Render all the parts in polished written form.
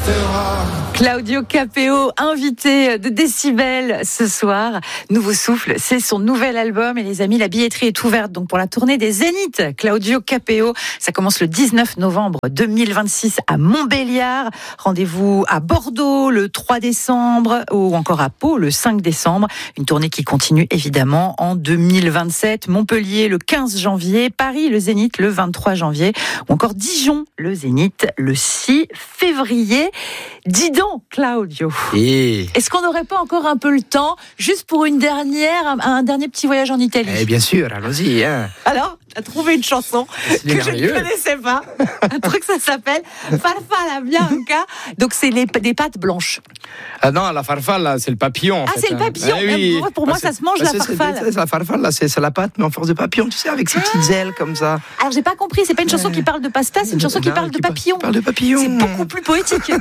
Claudio Capéo, invité de Décibel ce soir. Nouveau souffle, c'est son nouvel album. Et les amis, la billetterie est ouverte donc pour la tournée des Zéniths. Claudio Capéo, ça commence le 19 novembre 2026 à Montbéliard. Rendez-vous à Bordeaux le 3 décembre ou encore à Pau le 5 décembre. Une tournée qui continue évidemment en 2027. Montpellier le 15 janvier, Paris le Zénith le 23 janvier ou encore Dijon le Zénith le 6 février. Dis donc, Claudio, est-ce qu'on n'aurait pas encore un peu le temps, juste pour un dernier petit voyage en Italie ? Bien sûr, allons-y. Alors, t'as trouvé une chanson que je ne connaissais pas. Un truc, ça s'appelle Farfalla Bianca. Donc, c'est des pâtes blanches. Ah non, la farfalla, c'est le papillon. C'est le papillon. Oui. Pour moi, ça se mange, la farfalla. La farfalla, c'est la pâte, mais en force de papillon, tu sais, avec ses petites ailes comme ça. Alors, j'ai pas compris. C'est pas une chanson qui parle de pasta, c'est une chanson qui parle de papillon. Parle de papillon. C'est beaucoup plus poétique.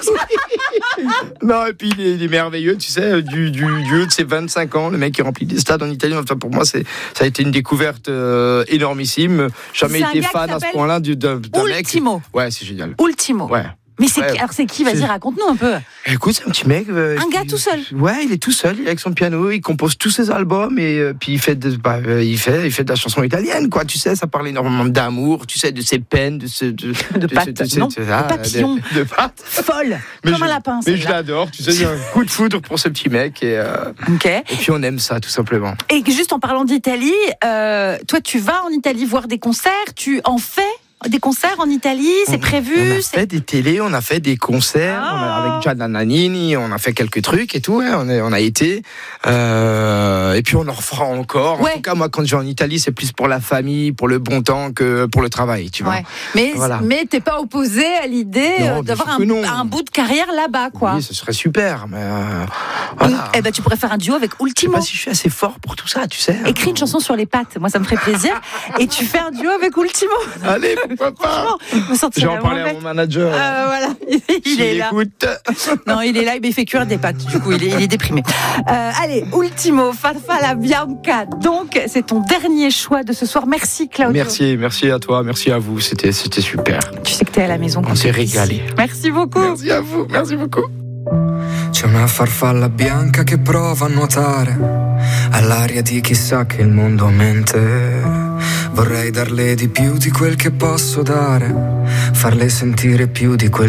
Non, et puis il est merveilleux, tu sais, du haut de ses 25 ans, le mec qui remplit des stades en Italie. Enfin, pour moi, ça a été une découverte énormissime. Jamais été fan à ce point-là d'un mec. Ultimo. Ouais, c'est génial. Ultimo. Ouais. Mais c'est qui ? Vas-y, raconte-nous un peu. Écoute, c'est un petit mec. Un gars tout seul. Ouais, il est tout seul, il est avec son piano, il compose tous ses albums et puis il fait de la chanson italienne, quoi. Tu sais, ça parle énormément d'amour, tu sais, de ses peines, de papillons, de pâtes. Folle, comme un lapin. Mais je l'adore, tu sais, il y a un coup de foudre pour ce petit mec et puis on aime ça, tout simplement. Et juste en parlant d'Italie, toi, tu vas en Italie voir des concerts, tu en fais des concerts en Italie, c'est prévu. On a fait des télés, on a fait des concerts avec Gianna Nannini, on a fait quelques trucs et tout. Ouais, on a été. Et puis on en refera encore. Ouais. En tout cas, moi, quand je vais en Italie, c'est plus pour la famille, pour le bon temps que pour le travail, tu vois. Ouais. Mais t'es pas opposé à l'idée d'avoir un bout de carrière là-bas, quoi. Oui, ce serait super. Mais voilà. Tu pourrais faire un duo avec Ultimo. Je sais pas si je suis assez fort pour tout ça, tu sais. Écris une chanson sur les pâtes, moi ça me ferait plaisir. Et tu fais un duo avec Ultimo. Allez. Pourquoi pas ? J'ai en parlé à mon manager. Voilà, il est là. Écoute. Non, il est là, il fait cuire des pâtes. Du coup, il est déprimé. Allez, Ultimo, Farfalla Bianca. Donc, c'est ton dernier choix de ce soir. Merci, Claudio. Merci à toi, merci à vous. C'était super. Tu sais que t'es à la maison. On s'est régalé. Merci beaucoup. Merci à vous, merci beaucoup. C'è una farfalla bianca che prova a nuotare all'aria di chissà che il mondo mente. Vorrei darle di più di quel che posso dare, farle sentire più di quel